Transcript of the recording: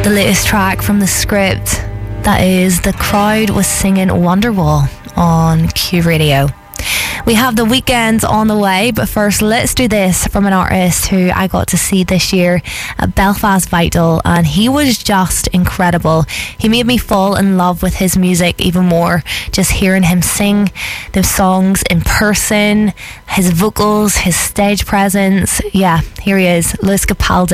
The latest track from The Script, that is The Crowd was singing Wonderwall on Q Radio. We have The Weeknd on the way, but first let's do this from an artist who I got to see this year at Belfast Vital, and he was just incredible. He made me fall in love with his music even more, just hearing him sing those songs in person, his vocals, his stage presence. Yeah, here he is, Lewis Capaldi.